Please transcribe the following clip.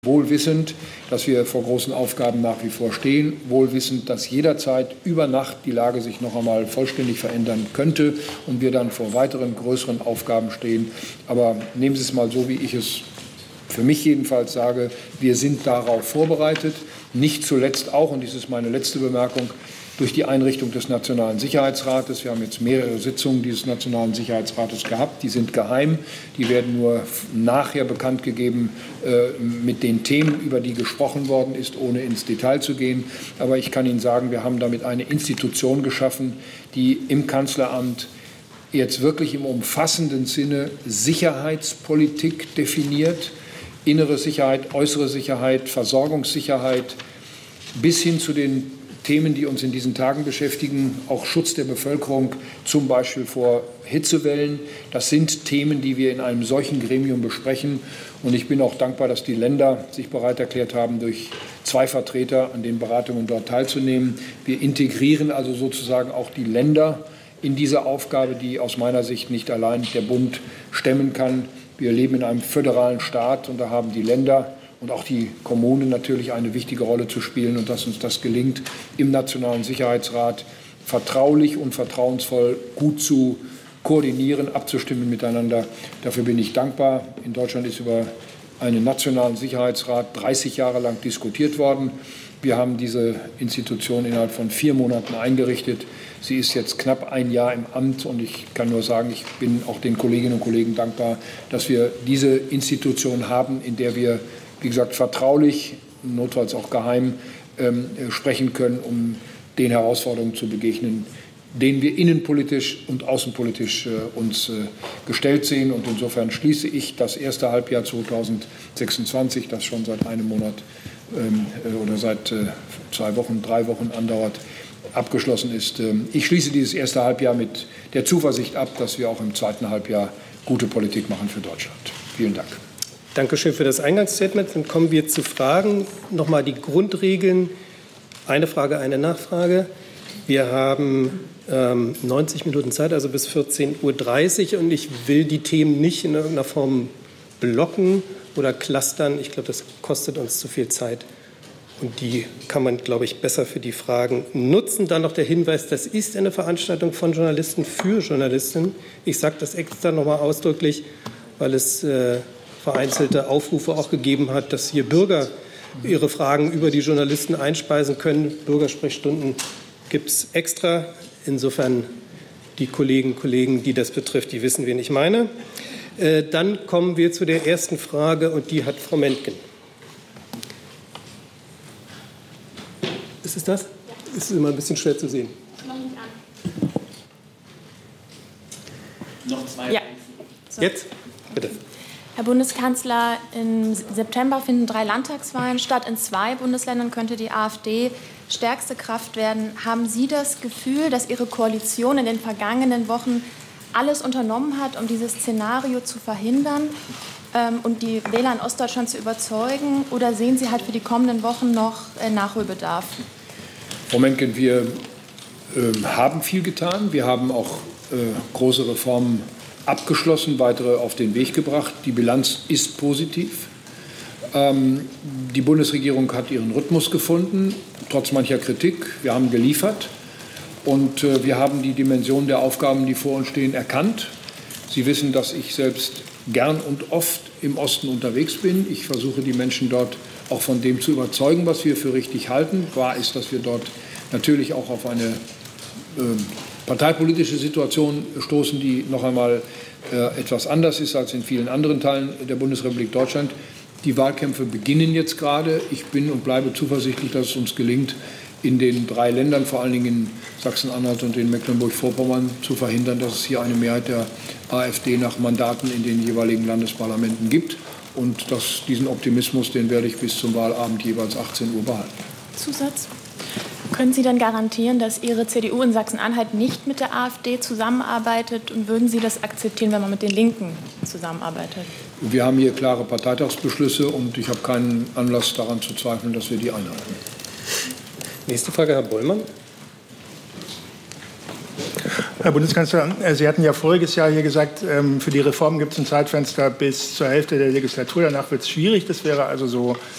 Wohlwissend, dass wir vor großen Aufgaben nach wie vor stehen, wohlwissend, dass jederzeit über Nacht die Lage sich noch einmal vollständig verändern könnte und wir dann vor weiteren größeren Aufgaben stehen. Aber nehmen Sie es mal so, wie ich es für mich jedenfalls sage, wir sind darauf vorbereitet, nicht zuletzt auch, und dies ist meine letzte Bemerkung, durch die Einrichtung des Nationalen Sicherheitsrates. Wir haben jetzt mehrere Sitzungen dieses Nationalen Sicherheitsrates gehabt. Die sind geheim. Die werden nur nachher bekannt gegeben mit den Themen, über die gesprochen worden ist, ohne ins Detail zu gehen. Aber ich kann Ihnen sagen, wir haben damit eine Institution geschaffen, die im Kanzleramt jetzt wirklich im umfassenden Sinne Sicherheitspolitik definiert, innere Sicherheit, äußere Sicherheit, Versorgungssicherheit, bis hin zu den Themen, die uns in diesen Tagen beschäftigen, auch Schutz der Bevölkerung, zum Beispiel vor Hitzewellen. Das sind Themen, die wir in einem solchen Gremium besprechen. Und ich bin auch dankbar, dass die Länder sich bereit erklärt haben, durch 2 Vertreter an den Beratungen dort teilzunehmen. Wir integrieren also sozusagen auch die Länder in diese Aufgabe, die aus meiner Sicht nicht allein der Bund stemmen kann. Wir leben in einem föderalen Staat und da haben die Länder und auch die Kommunen natürlich eine wichtige Rolle zu spielen. Und dass uns das gelingt, im Nationalen Sicherheitsrat vertraulich und vertrauensvoll gut zu koordinieren, abzustimmen miteinander. Dafür bin ich dankbar. In Deutschland ist über einen Nationalen Sicherheitsrat 30 Jahre lang diskutiert worden. Wir haben diese Institution innerhalb von 4 Monaten eingerichtet. Sie ist jetzt knapp ein Jahr im Amt und ich kann nur sagen, ich bin auch den Kolleginnen und Kollegen dankbar, dass wir diese Institution haben, in der wir, wie gesagt, vertraulich, notfalls auch geheim sprechen können, um den Herausforderungen zu begegnen, denen wir innenpolitisch und außenpolitisch uns gestellt sehen. Und insofern schließe ich das erste Halbjahr 2026, das schon seit einem Monat oder seit 2 Wochen, 3 Wochen andauert, abgeschlossen ist. Ich schließe dieses erste Halbjahr mit der Zuversicht ab, dass wir auch im zweiten Halbjahr gute Politik machen für Deutschland. Vielen Dank. Dankeschön für das Eingangsstatement. Dann kommen wir zu Fragen. Nochmal die Grundregeln. Eine Frage, eine Nachfrage. Wir haben 90 Minuten Zeit, also bis 14:30 Uhr. Und ich will die Themen nicht in irgendeiner Form blocken oder clustern. Ich glaube, das kostet uns zu viel Zeit. Und die kann man, glaube ich, besser für die Fragen nutzen. Dann noch der Hinweis, das ist eine Veranstaltung von Journalisten für Journalisten. Ich sage das extra nochmal ausdrücklich, weil es vereinzelte Aufrufe auch gegeben hat, dass hier Bürger ihre Fragen über die Journalisten einspeisen können. Bürgersprechstunden gibt es extra. Insofern die Kolleginnen und Kollegen, die das betrifft, die wissen, wen ich meine. Dann kommen wir zu der ersten Frage und die hat Frau Mentgen. Ist es das? Ist immer ein bisschen schwer zu sehen. Noch nicht an. Noch 2. Ja. So. Jetzt? Bitte. Herr Bundeskanzler, im September finden 3 Landtagswahlen statt. In 2 Bundesländern könnte die AfD stärkste Kraft werden. Haben Sie das Gefühl, dass Ihre Koalition in den vergangenen Wochen alles unternommen hat, um dieses Szenario zu verhindern und die Wähler in Ostdeutschland zu überzeugen? Oder sehen Sie halt für die kommenden Wochen noch Nachholbedarf? Frau Mentgen, wir haben viel getan. Wir haben auch große Reformen abgeschlossen, weitere auf den Weg gebracht. Die Bilanz ist positiv. Die Bundesregierung hat ihren Rhythmus gefunden, trotz mancher Kritik. Wir haben geliefert und wir haben die Dimension der Aufgaben, die vor uns stehen, erkannt. Sie wissen, dass ich selbst gern und oft im Osten unterwegs bin. Ich versuche, die Menschen dort auch von dem zu überzeugen, was wir für richtig halten. Wahr ist, dass wir dort natürlich auch auf eine parteipolitische Situation stoßen, die noch einmal etwas anders ist als in vielen anderen Teilen der Bundesrepublik Deutschland. Die Wahlkämpfe beginnen jetzt gerade. Ich bin und bleibe zuversichtlich, dass es uns gelingt, in den 3 Ländern, vor allen Dingen in Sachsen-Anhalt und in Mecklenburg-Vorpommern, zu verhindern, dass es hier eine Mehrheit der AfD nach Mandaten in den jeweiligen Landesparlamenten gibt. Und diesen Optimismus, den werde ich bis zum Wahlabend jeweils 18 Uhr behalten. Zusatz? Können Sie denn garantieren, dass Ihre CDU in Sachsen-Anhalt nicht mit der AfD zusammenarbeitet? Und würden Sie das akzeptieren, wenn man mit den Linken zusammenarbeitet? Wir haben hier klare Parteitagsbeschlüsse und ich habe keinen Anlass daran zu zweifeln, dass wir die einhalten. Nächste Frage, Herr Bollmann. Herr Bundeskanzler, Sie hatten ja voriges Jahr hier gesagt, für die Reform gibt es ein Zeitfenster bis zur Hälfte der Legislatur. Danach wird es schwierig. Das wäre also so